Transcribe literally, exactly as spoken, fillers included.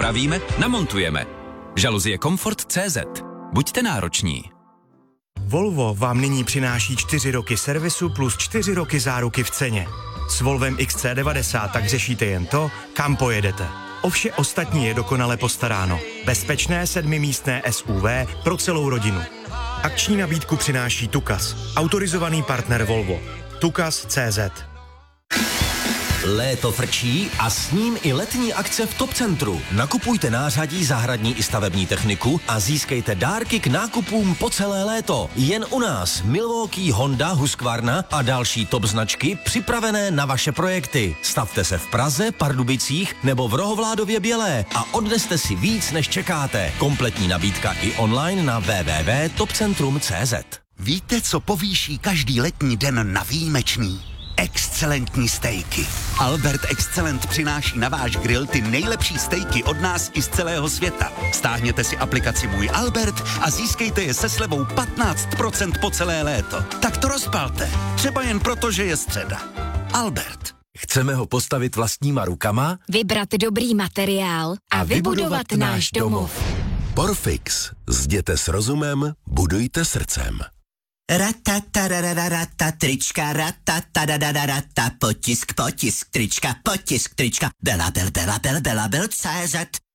napravíme, namontujeme. Žaluzie Comfort tečka cé zet. Buďte nároční. Volvo vám nyní přináší čtyři roky servisu plus čtyři roky záruky v ceně. S Volvem X C devadesát tak řešíte jen to, kam pojedete. O vše ostatní je dokonale postaráno. Bezpečné sedmimístné S U V pro celou rodinu. Akční nabídku přináší Tukas, autorizovaný partner Volvo. Tukas tečka cé zet. Léto frčí a s ním i letní akce v Top Centru. Nakupujte nářadí, zahradní i stavební techniku a získejte dárky k nákupům po celé léto. Jen u nás Milwaukee, Honda, Husqvarna a další top značky připravené na vaše projekty. Stavte se v Praze, Pardubicích nebo v Rohovládově Bělé a odneste si víc, než čekáte. Kompletní nabídka i online na w w w tečka top centrum tečka cé zet. Víte, co povýší každý letní den na výjimečný? Excelentní stejky. Albert Excellent přináší na váš grill ty nejlepší stejky od nás i z celého světa. Stáhněte si aplikaci Můj Albert a získejte je se slevou patnáct procent po celé léto. Tak to rozpalte. Třeba jen proto, že je středa. Albert. Chceme ho postavit vlastníma rukama? Vybrat dobrý materiál a, a vybudovat, vybudovat náš domov. Porfix. Zděte s rozumem, budujte srdcem. Ratatarararata, trička, ratatadadadata, potisk, potisk, trička, potisk, trička, Bela, Bel, Bela, Bel, Bela, Bel, cé zet.